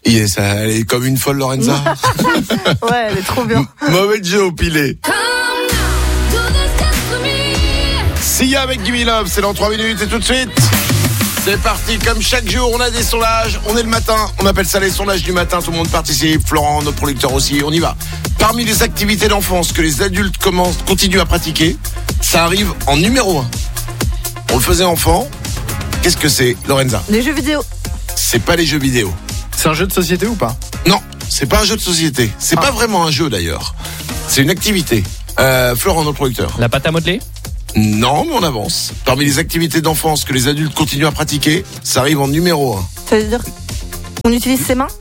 Yes, elle est comme une folle, Lorenza. Ouais, elle est trop bien. Mauvais jeu au pilet. Sia avec Gimme Love, c'est dans 3 minutes et tout de suite. C'est parti, comme chaque jour, on a des sondages. On est le matin, on appelle ça les sondages du matin. Tout le monde participe, Florent, notre producteur aussi, on y va. Parmi les activités d'enfance que les adultes continuent à pratiquer, ça arrive en numéro 1. On le faisait enfant. Qu'est-ce que c'est, Lorenza? Les jeux vidéo. C'est pas les jeux vidéo. C'est un jeu de société ou pas? Non, c'est pas un jeu de société. C'est pas vraiment un jeu d'ailleurs. C'est une activité. Florent, notre producteur. La pâte à modeler? Non, mais on avance. Parmi les activités d'enfance que les adultes continuent à pratiquer, ça arrive en numéro 1. Ça veut dire qu'on utilise ses mains?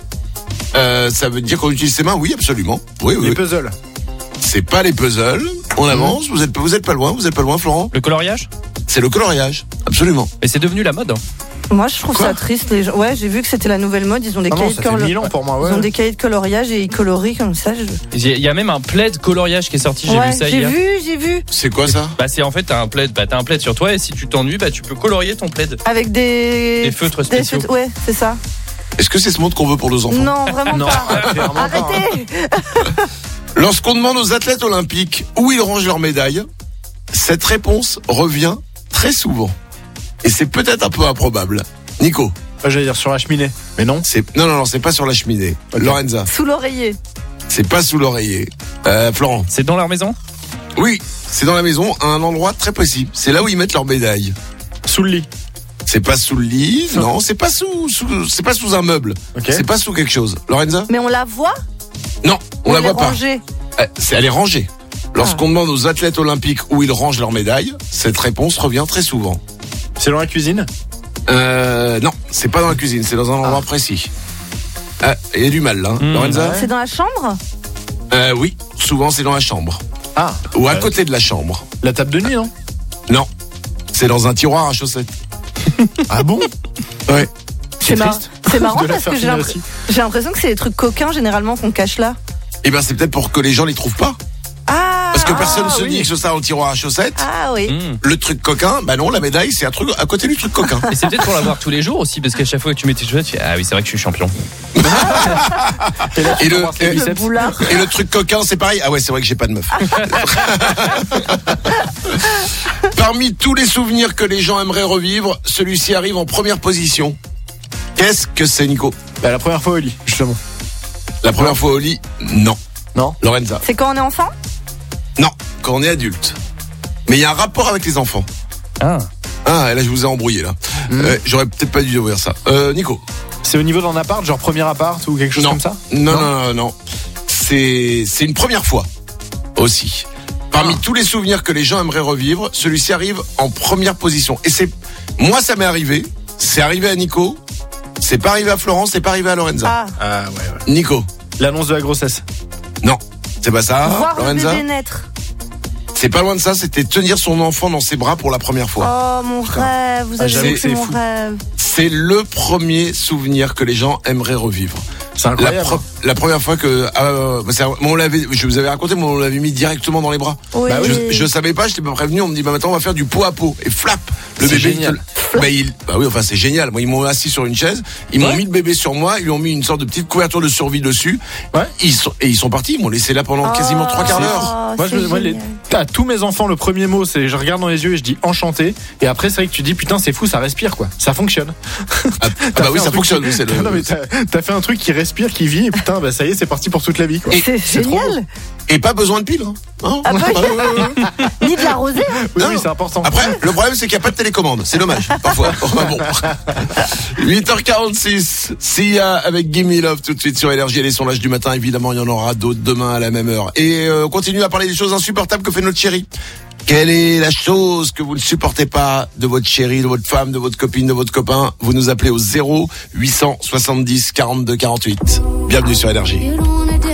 Ça veut dire qu'on utilise ses mains? Oui, absolument. Oui. Les puzzles. C'est pas les puzzles. On avance. Vous êtes pas loin, Florent. Le coloriage? C'est le coloriage. Absolument. Et c'est devenu la mode. Moi, je trouve ça triste. Les gens... Ouais, j'ai vu que c'était la nouvelle mode. Ils ont des cahiers de coloriage. 1000 ans pour moi, ouais. Ils ont des cahiers de coloriage et ils colorient comme ça. Il y a même un plaid coloriage qui est sorti. J'ai vu ça hier. J'ai vu. C'est quoi ça? Bah c'est en fait t'as un plaid sur toi et si tu t'ennuies tu peux colorier ton plaid. Avec des feutres spéciaux. Ouais, c'est ça. Est-ce que c'est ce monde qu'on veut pour nos enfants? Non, vraiment pas. Arrêtez. Lorsqu'on demande aux athlètes olympiques où ils rangent leurs médailles, cette réponse revient très souvent. Et c'est peut-être un peu improbable. Nico? J'allais dire sur la cheminée, mais non. Non, c'est pas sur la cheminée. Okay. Lorenza? Sous l'oreiller. C'est pas sous l'oreiller. Florent? C'est dans leur maison? Oui, c'est dans la maison, à un endroit très précis. C'est là où ils mettent leurs médailles. Sous le lit? C'est pas sous le lit, non, c'est pas sous un meuble. Okay. C'est pas sous quelque chose. Lorenza? Mais on la voit? Non, on la voit pas. Rangée. Elle est rangée. Lorsqu'on demande aux athlètes olympiques où ils rangent leurs médailles, cette réponse revient très souvent. C'est dans la cuisine? Non, c'est pas dans la cuisine, c'est dans un endroit précis. Il y a du mal là, Lorenza? C'est dans la chambre? Oui, souvent c'est dans la chambre. Ou à côté de la chambre. La table de nuit, non? Non, c'est dans un tiroir à chaussettes. Ah bon? Ouais. C'est marrant parce que j'ai l'impression que c'est des trucs coquins généralement qu'on cache là. Eh ben c'est peut-être pour que les gens les trouvent pas. Parce que personne se dit que c'est ça au tiroir à chaussettes. Ah oui. Le truc coquin, bah non, la médaille, c'est un truc à côté du truc coquin. Et c'est peut-être pour l'avoir tous les jours aussi, parce qu'à chaque fois que tu mets tes chaussettes, tu fais oui, c'est vrai que je suis champion. Et le truc coquin, c'est pareil. Ah ouais, c'est vrai que j'ai pas de meuf. Parmi tous les souvenirs que les gens aimeraient revivre, celui-ci arrive en première position. Qu'est-ce que c'est, Nico? La première fois au lit, justement. La première fois au lit, non. Non. Lorenza? C'est quand on est enfant? Non, quand on est adulte. Mais il y a un rapport avec les enfants. Ah, là je vous ai embrouillé là. J'aurais peut-être pas dû ouvrir ça. Nico? C'est au niveau d'un appart, genre premier appart ou quelque chose comme ça? Non. C'est une première fois aussi. Parmi tous les souvenirs que les gens aimeraient revivre, celui-ci arrive en première position. Et moi ça m'est arrivé. C'est arrivé à Nico. C'est pas arrivé à Florence, c'est pas arrivé à Lorenza. Ouais. Nico? L'annonce de la grossesse? Non, c'est pas ça. Voir Lorenza? le bébé naître. C'est pas loin de ça, c'était tenir son enfant dans ses bras pour la première fois. Oh mon rêve, vous avez vu, c'est mon rêve. C'est le premier souvenir que les gens aimeraient revivre. C'est incroyable. La première fois que je vous avais raconté, mais on l'avait mis directement dans les bras. Oui. Je savais pas, j'étais pas prévenu. On me dit maintenant on va faire du pot à pot et flap. Le c'est bébé. Génial. C'est génial. Moi ils m'ont assis sur une chaise, ils m'ont mis le bébé sur moi, ils lui ont mis une sorte de petite couverture de survie dessus. Ouais. Ils sont partis, ils m'ont laissé là pendant quasiment 3 quarts d'heure. Moi, tous mes enfants, le premier mot c'est je regarde dans les yeux et je dis enchanté. Et après c'est vrai que tu dis putain c'est fou, ça respire quoi, ça fonctionne. Oui ça fonctionne. Non mais t'as fait un truc qui respire, qui vit et putain ça y est c'est parti pour toute la vie quoi. C'est génial. Et pas besoin de pile. Ni de l'arroser. Oui, c'est important. Après, le problème, c'est qu'il n'y a pas de télécommande. C'est dommage, parfois. Bon. 8h46, Sia avec Gimme Love tout de suite sur Énergie. Les sondages du matin, évidemment, il y en aura d'autres demain à la même heure. Et on continue à parler des choses insupportables que fait notre chérie. Quelle est la chose que vous ne supportez pas de votre chérie, de votre femme, de votre copine, de votre copain? Vous nous appelez au 0 870 42 48. Bienvenue sur Énergie.